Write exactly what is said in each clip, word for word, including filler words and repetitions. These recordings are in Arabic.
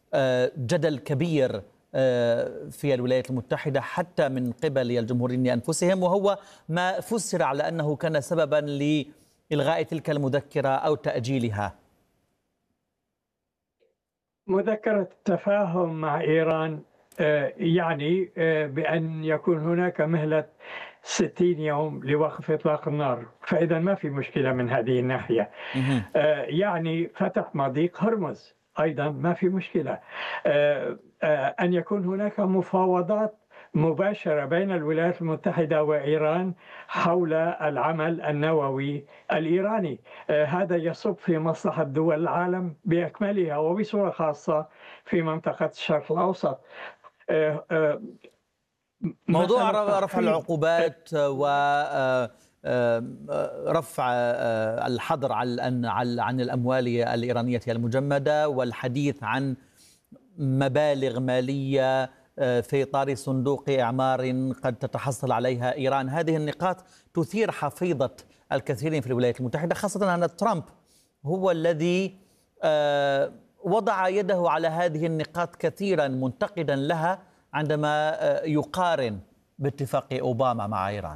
جدل كبير في الولايات المتحدة حتى من قبل الجمهوريين أنفسهم، وهو ما فسر على أنه كان سببا لإلغاء تلك المذكرة أو تأجيلها. مذكرة التفاهم مع إيران يعني بأن يكون هناك مهلة ستين يوم لوقف إطلاق النار، فإذا ما في مشكلة من هذه الناحية. يعني فتح مضيق هرمز أيضا ما في مشكلة. أن يكون هناك مفاوضات مباشرة بين الولايات المتحدة وإيران حول العمل النووي الإيراني، هذا يصب في مصلحة دول العالم بأكملها وبصورة خاصة في منطقة الشرق الأوسط. موضوع رفع العقوبات ورفع الحظر عن الأموال الإيرانية المجمدة والحديث عن مبالغ مالية في إطار صندوق إعمار قد تتحصل عليها إيران، هذه النقاط تثير حفيظة الكثيرين في الولايات المتحدة، خاصة أن ترامب هو الذي وضع يده على هذه النقاط كثيرا منتقدا لها عندما يقارن باتفاق أوباما مع إيران.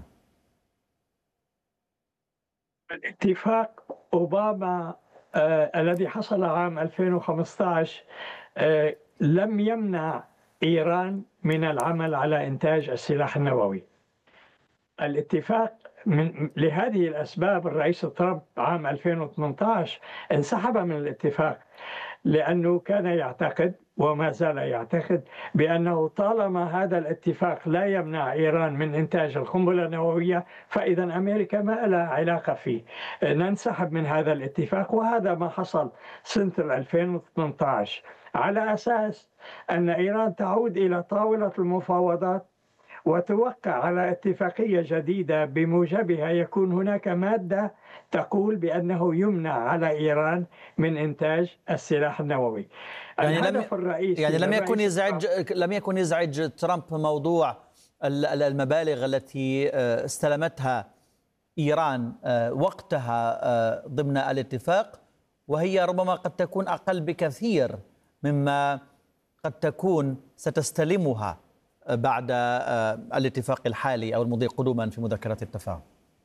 اتفاق أوباما آه الذي حصل عام ألفين وخمسة عشر آه لم يمنع إيران من العمل على إنتاج السلاح النووي. الاتفاق من لهذه الأسباب الرئيس ترامب عام ألفين وثمانية عشر انسحب من الاتفاق، لأنه كان يعتقد وما زال يعتقد بأنه طالما هذا الاتفاق لا يمنع إيران من إنتاج القنبلة النووية فإذا أمريكا ما لها علاقة فيه. ننسحب من هذا الاتفاق، وهذا ما حصل سنة ألفين وثمانية عشر على أساس أن إيران تعود إلى طاولة المفاوضات وتوقع على اتفاقية جديدة بموجبها يكون هناك مادة تقول بأنه يمنع على إيران من إنتاج السلاح النووي. يعني الهدف الرئيسي يعني لم يكن يزعج لم يكن يزعج ترامب موضوع المبالغ التي استلمتها إيران وقتها ضمن الاتفاق، وهي ربما قد تكون أقل بكثير مما قد تكون ستستلمها بعد الاتفاق الحالي أو المضي قدوما في مذكرة التفاهم.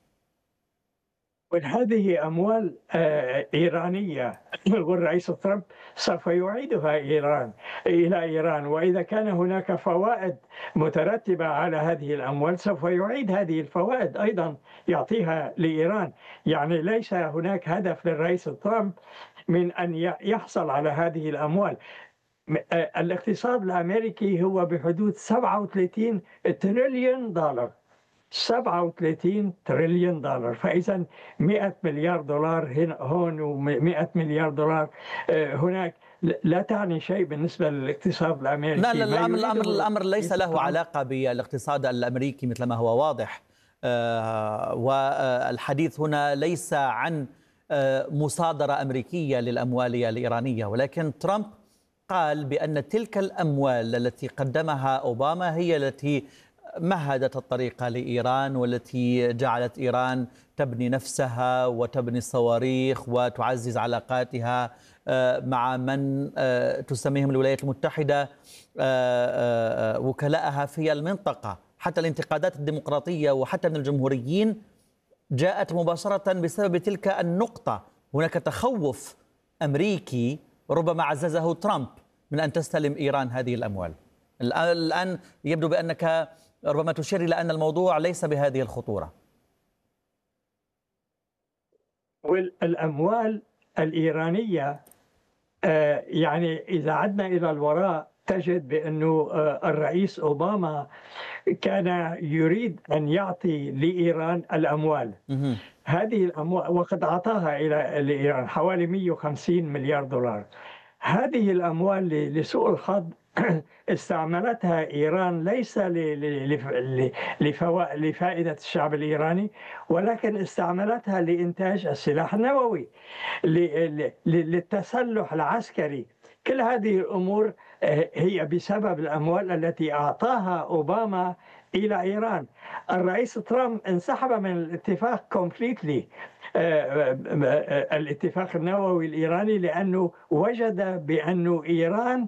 وهذه أموال إيرانية، والرئيس ترامب سوف يعيدها إيران إلى إيران، وإذا كان هناك فوائد مترتبة على هذه الأموال سوف يعيد هذه الفوائد أيضا يعطيها لإيران. يعني ليس هناك هدف للرئيس ترامب من أن يحصل على هذه الأموال. الاقتصاد الأمريكي هو بحدود سبعة وثلاثين تريليون دولار، سبعة وثلاثين تريليون دولار، فإذا مئة مليار دولار هنا هون ومئة مليار دولار هناك لا تعني شيء بالنسبة للاقتصاد الأمريكي. لا لا الأمر, الأمر, الأمر ليس له علاقة بالاقتصاد الأمريكي مثل ما هو واضح، والحديث هنا ليس عن مصادرة أمريكية للأموال الإيرانية، ولكن ترامب قال بأن تلك الأموال التي قدمها أوباما هي التي مهدت الطريق لإيران والتي جعلت إيران تبني نفسها وتبني الصواريخ وتعزز علاقاتها مع من تسميهم الولايات المتحدة وكلاءها في المنطقة. حتى الانتقادات الديمقراطية وحتى من الجمهوريين جاءت مباشرة بسبب تلك النقطة. هناك تخوف أمريكي ربما عززه ترامب من أن تستلم إيران هذه الأموال. الآن يبدو بأنك ربما تشير إلى أن الموضوع ليس بهذه الخطورة. والأموال الإيرانية يعني إذا عدنا إلى الوراء تجد بأنه الرئيس أوباما كان يريد أن يعطي لإيران الأموال. هذه الأموال وقد أعطاها إلى لإيران حوالي مئة وخمسين مليار دولار. هذه الأموال لسوء الحظ استعملتها إيران ليس لفائدة الشعب الإيراني، ولكن استعملتها لإنتاج السلاح النووي، للتسلح العسكري. كل هذه الأمور هي بسبب الأموال التي أعطاها أوباما إلى إيران. الرئيس ترامب انسحب من الاتفاق كومبليتلي، الاتفاق النووي الإيراني، لأنه وجد بأن إيران